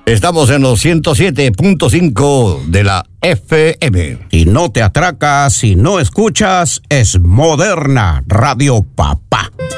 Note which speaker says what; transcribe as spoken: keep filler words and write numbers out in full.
Speaker 1: Estamos en los ciento siete punto cinco de la F M.
Speaker 2: Si no te atracas, si no escuchas, es Moderna Radio Papá.